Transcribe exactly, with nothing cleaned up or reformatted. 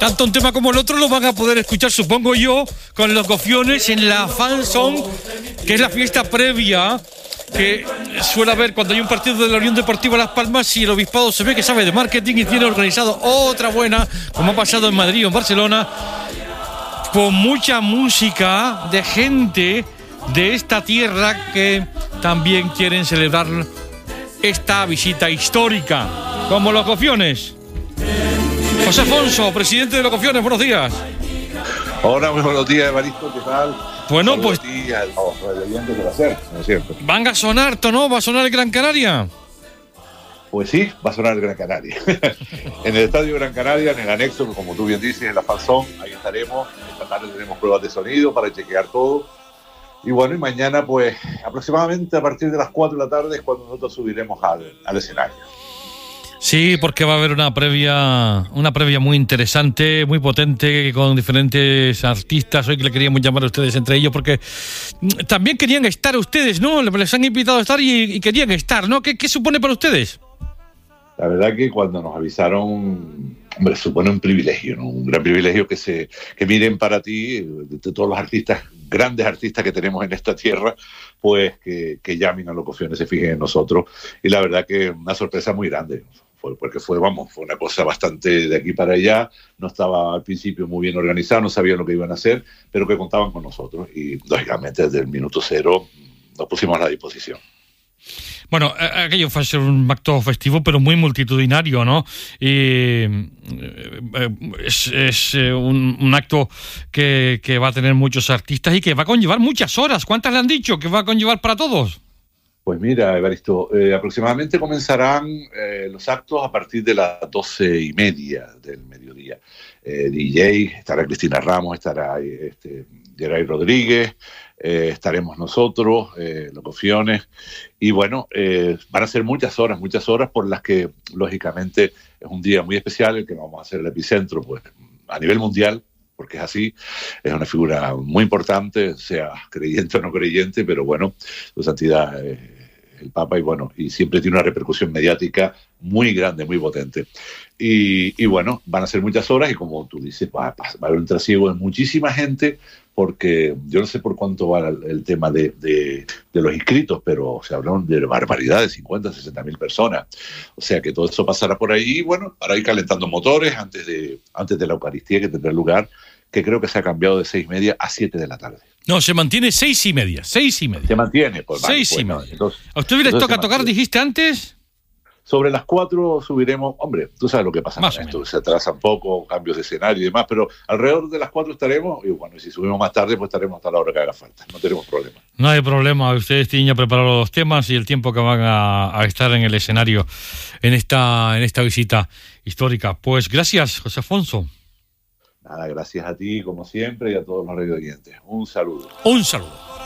tanto un tema como el otro lo van a poder escuchar, supongo yo, con los gofiones en la Fan Zone, que es la fiesta previa que suele haber cuando hay un partido de la Unión Deportiva Las Palmas y el obispado se ve que sabe de marketing y tiene organizado otra buena, como ha pasado en Madrid o en Barcelona, con mucha música de gente de esta tierra que también quieren celebrar esta visita histórica, como los gofiones. José Afonso, presidente de los gofiones, buenos días. Hola, muy buenos días, Evaristo, ¿qué tal? Bueno, Saludos pues a ti, a los radioyentes de la SER, como siempre. Van a sonar, ¿no? ¿Va a sonar el Gran Canaria? Pues sí, va a sonar el Gran Canaria. En el Estadio Gran Canaria, en el anexo, como tú bien dices, en la Fan Zone, ahí estaremos. Esta tarde tenemos pruebas de sonido para chequear todo. Y bueno, y mañana, pues, aproximadamente a partir de las cuatro de la tarde es cuando nosotros subiremos al, al escenario. Sí, porque va a haber una previa, una previa muy interesante, muy potente, con diferentes artistas. Hoy que le queríamos llamar a ustedes entre ellos, porque también querían estar ustedes, ¿no? Les han invitado a estar y, y querían estar, ¿no? ¿Qué, qué supone para ustedes? La verdad que cuando nos avisaron, hombre, supone un privilegio, ¿no? Un gran privilegio que se que miren para ti, de todos los artistas, grandes artistas que tenemos en esta tierra, pues que, que llamen a los gofiones, se fijen en nosotros. Y la verdad que una sorpresa muy grande. Fue, porque fue, vamos, fue una cosa bastante de aquí para allá, no estaba al principio muy bien organizado, no sabían lo que iban a hacer, pero que contaban con nosotros y lógicamente desde el minuto cero nos pusimos a la disposición. Bueno, aquello fue a ser un acto festivo, pero muy multitudinario, ¿no? Y es, es un, un acto que, que va a tener muchos artistas y que va a conllevar muchas horas. ¿Cuántas le han dicho que va a conllevar para todos? Pues mira, Evaristo, eh, aproximadamente comenzarán eh, los actos a partir de las doce y media del mediodía. Eh, D J, estará Cristina Ramos, estará este, Geray Rodríguez, eh, estaremos nosotros, eh, los gofiones, y bueno, eh, van a ser muchas horas, muchas horas por las que, lógicamente, es un día muy especial, el que vamos a hacer el epicentro, pues, a nivel mundial, porque es así, es una figura muy importante, sea creyente o no creyente, pero bueno, su santidad es el Papa y bueno, y siempre tiene una repercusión mediática muy grande, muy potente. Y, y bueno, van a ser muchas horas y como tú dices, va, va a haber un trasiego de muchísima gente, porque yo no sé por cuánto va el, el tema de, de, de los inscritos, pero se hablaron de barbaridades, cincuenta, sesenta mil personas. O sea que todo eso pasará por ahí, y bueno, para ir calentando motores antes de, antes de la Eucaristía que tendrá lugar, que creo que se ha cambiado de seis y media a siete de la tarde. No, se mantiene seis y media, seis y media. Se mantiene, pues vale, seis pues, y no, media. entonces, ¿A ustedes les toca tocar, dijiste antes? Sobre las cuatro subiremos, hombre, tú sabes lo que pasa Más con o esto, menos. se atrasa un poco, cambios de escenario y demás, pero alrededor de las cuatro estaremos, y bueno, si subimos más tarde, pues estaremos hasta la hora que haga falta, no tenemos problema. No hay problema, ustedes tienen ya preparados los temas y el tiempo que van a, a estar en el escenario en esta, en esta visita histórica. Pues gracias, José Afonso. Nada, gracias a ti, como siempre, y a todos los radio oyentes. Un saludo. Un saludo.